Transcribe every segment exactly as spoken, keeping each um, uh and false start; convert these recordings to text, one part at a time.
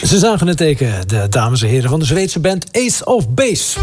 Ze zagen het teken, de dames en heren van de Zweedse band Ace of Base.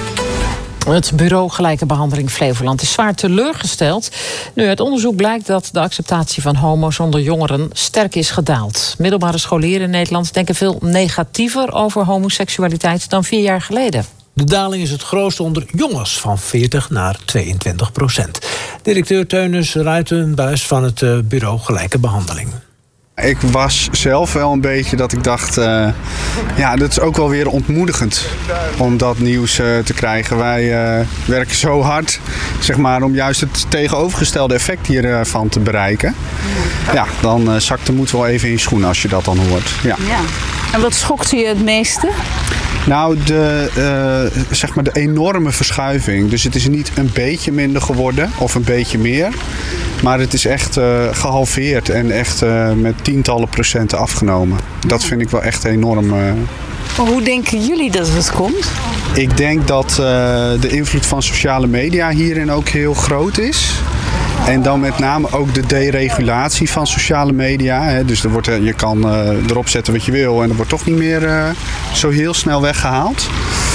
Het bureau Gelijke Behandeling Flevoland is zwaar teleurgesteld nu uit onderzoek blijkt dat de acceptatie van homo's onder jongeren sterk is gedaald. Middelbare scholieren in Nederland denken veel negatiever over homoseksualiteit dan vier jaar geleden. De daling is het grootste onder jongens, van veertig naar tweeëntwintig procent. Directeur Teunis Ruitenbuis van het bureau Gelijke Behandeling. Ik was zelf wel een beetje dat ik dacht, uh, ja, dat is ook wel weer ontmoedigend om dat nieuws uh, te krijgen. Wij uh, werken zo hard, zeg maar, om juist het tegenovergestelde effect hiervan uh, te bereiken. Ja, dan uh, zakt de moed wel even in je schoenen als je dat dan hoort. Ja. Ja. En wat schokt u het meeste? Nou, de, uh, zeg maar de enorme verschuiving. Dus het is niet een beetje minder geworden of een beetje meer. Maar het is echt uh, gehalveerd en echt uh, met tientallen procenten afgenomen. Dat vind ik wel echt enorm. Uh... Maar hoe denken jullie dat het komt? Ik denk dat uh, de invloed van sociale media hierin ook heel groot is. En dan met name ook de deregulatie van sociale media. Hè. Dus er wordt, je kan uh, erop zetten wat je wil en dat wordt toch niet meer uh, zo heel snel weggehaald.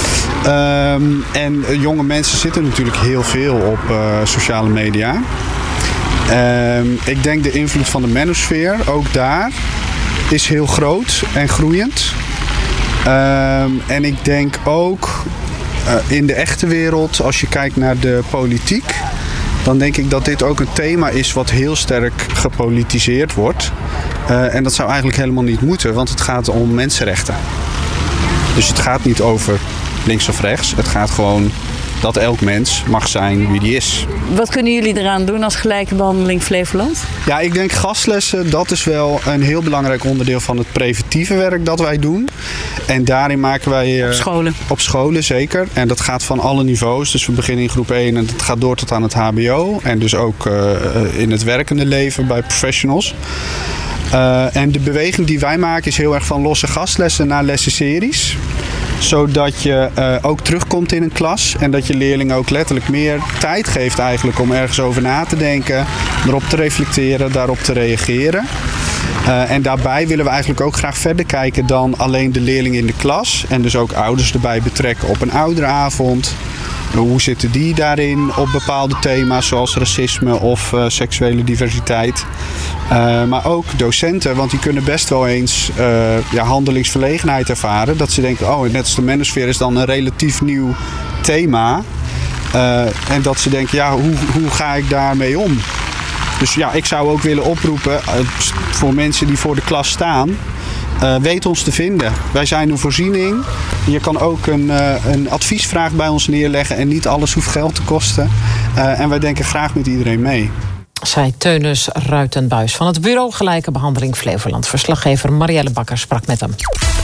Um, en uh, jonge mensen zitten natuurlijk heel veel op uh, sociale media. Um, ik denk de invloed van de manosfeer, ook daar, is heel groot en groeiend. Um, en ik denk ook uh, in de echte wereld, als je kijkt naar de politiek, dan denk ik dat dit ook een thema is wat heel sterk gepolitiseerd wordt. Uh, en dat zou eigenlijk helemaal niet moeten, want het gaat om mensenrechten. Dus het gaat niet over links of rechts. Het gaat gewoon dat elk mens mag zijn wie die is. Wat kunnen jullie eraan doen als Gelijke Behandeling Flevoland? Ja, ik denk gastlessen, dat is wel een heel belangrijk onderdeel van het preventieve werk dat wij doen. En daarin maken wij... Uh, op scholen? Op scholen, zeker. En dat gaat van alle niveaus. Dus we beginnen in groep één en dat gaat door tot aan het H B O. En dus ook uh, in het werkende leven bij professionals. Uh, en de beweging die wij maken is heel erg van losse gastlessen naar lessenseries. Zodat je uh, ook terugkomt in een klas en dat je leerlingen ook letterlijk meer tijd geeft eigenlijk om ergens over na te denken, erop te reflecteren, daarop te reageren. Uh, en daarbij willen we eigenlijk ook graag verder kijken dan alleen de leerlingen in de klas. En dus ook ouders erbij betrekken op een ouderavond. Hoe zitten die daarin op bepaalde thema's zoals racisme of uh, seksuele diversiteit. Uh, maar ook docenten, want die kunnen best wel eens uh, ja, handelingsverlegenheid ervaren. Dat ze denken, oh, net als de manosfeer is dan een relatief nieuw thema. Uh, en dat ze denken, ja, hoe, hoe ga ik daarmee om? Dus ja, ik zou ook willen oproepen uh, voor mensen die voor de klas staan. Uh, weet ons te vinden. Wij zijn een voorziening. Je kan ook een, uh, een adviesvraag bij ons neerleggen en niet alles hoeft geld te kosten. Uh, en wij denken graag met iedereen mee. Zei Teunis Ruitenbuis van het bureau Gelijke Behandeling Flevoland. Verslaggever Marielle Bakker sprak met hem.